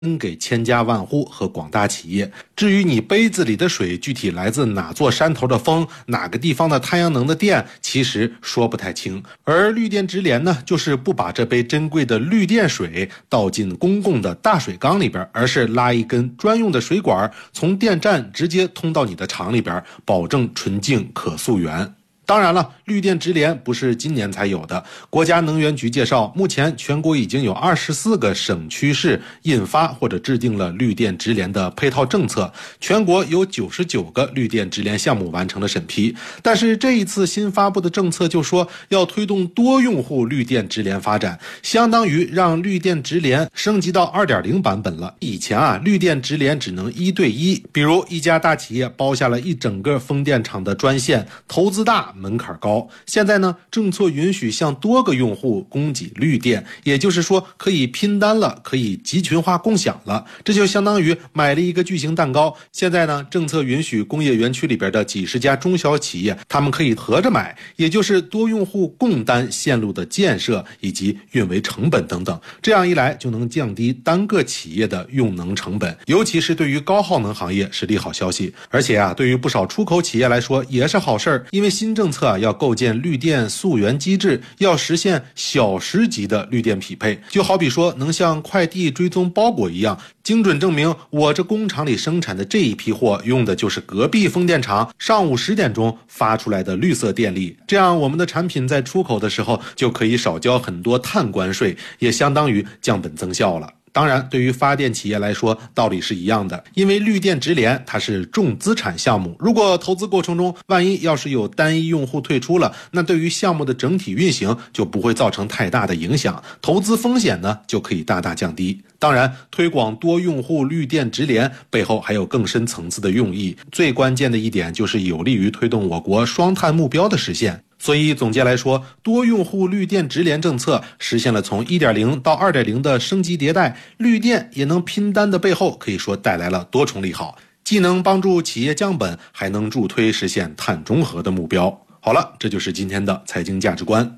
给千家万户和广大企业。至于你杯子里的水具体来自哪座山头的风，哪个地方的太阳能的电，其实说不太清。而绿电直连呢，就是不把这杯珍贵的绿电水倒进公共的大水缸里边，而是拉一根专用的水管，从电站直接通到你的厂里边，保证纯净可溯源。当然了，绿电直连不是今年才有的。国家能源局介绍，目前全国已经有24个省区市印发或者制定了绿电直连的配套政策，全国有99个绿电直连项目完成了审批。但是这一次新发布的政策就说要推动多用户绿电直连发展，相当于让绿电直连升级到 2.0 版本了。以前绿电直连只能1对1，比如一家大企业包下了一整个风电场的专线，投资大，门槛高。现在呢，政策允许向多个用户供给绿电，也就是说可以拼单了，可以集群化共享了。这就相当于买了一个巨型蛋糕。现在呢，政策允许工业园区里边的几十家中小企业，他们可以合着买，也就是多用户共担线路的建设以及运维成本等等。这样一来，就能降低单个企业的用能成本，尤其是对于高耗能行业是利好消息。而且对于不少出口企业来说也是好事，因为新政策要构建绿电溯源机制，要实现小时级的绿电匹配。就好比说能像快递追踪包裹一样，精准证明我这工厂里生产的这一批货用的就是隔壁风电场上午10点钟发出来的绿色电力，这样我们的产品在出口的时候就可以少交很多碳关税，也相当于降本增效了。当然，对于发电企业来说，道理是一样的，因为绿电直连它是重资产项目，如果投资过程中万一要是有单一用户退出了，那对于项目的整体运行就不会造成太大的影响，投资风险呢就可以大大降低。当然，推广多用户绿电直连背后还有更深层次的用意，最关键的一点就是有利于推动我国双碳目标的实现。所以总结来说，多用户绿电直连政策实现了从 1.0 到 2.0 的升级迭代，绿电也能拼单的背后可以说带来了多重利好，既能帮助企业降本，还能助推实现碳中和的目标。好了，这就是今天的财经价值观。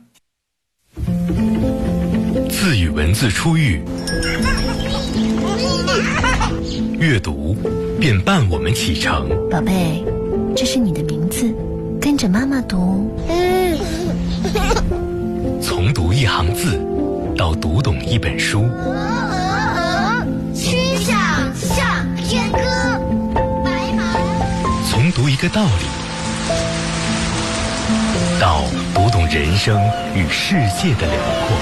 字与文字初遇，阅读便伴我们启程。 宝贝，这是你的名字，跟着妈妈读。 从读一行字到读懂一本书， 曲项向天歌，白马。 从读一个道理到读懂人生与世界的辽阔。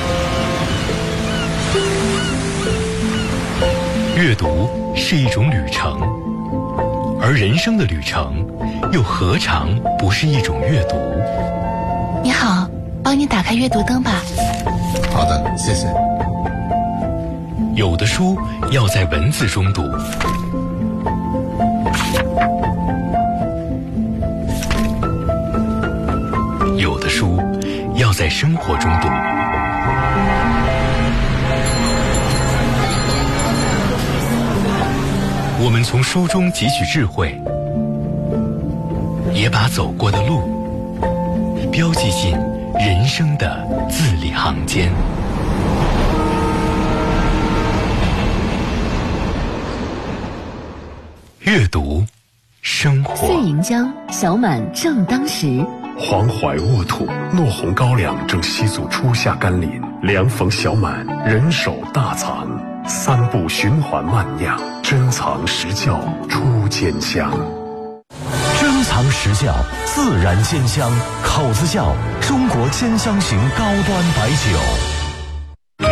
阅读是一种旅程，而人生的旅程又何尝不是一种阅读？ 你好，帮你打开阅读灯吧。 好的，谢谢。 有的书要在文字中读，有的书要在生活中读。我们从书中汲取智慧，也把走过的路标记进人生的字里行间。阅读，生活。 岁银江，小满正当时。 黄淮沃土，落红高粱正吸足初夏甘霖。凉逢小满，人手大藏，3步循环慢酿，珍藏实窖出坚香。 珍藏实窖，自然鲜香。口子窖，中国坚香型高端白酒。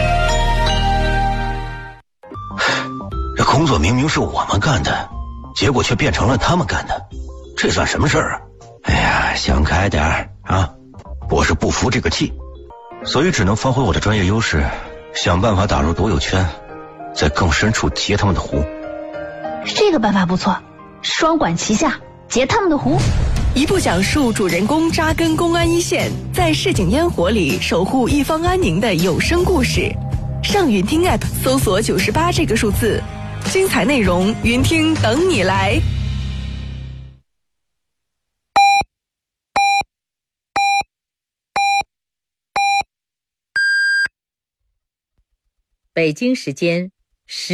这工作明明是我们干的，结果却变成了他们干的，这算什么事儿啊？哎呀，想开点儿啊！我是不服这个气，所以只能发挥我的专业优势，想办法打入独有圈，在更深处截他们的湖。 这个办法不错，双管齐下，截他们的湖。 一部讲述主人公扎根公安一线，在市井烟火里守护一方安宁的有声故事。上云听 App 搜索98这个数字，精彩内容云听等你来。 北京时间 10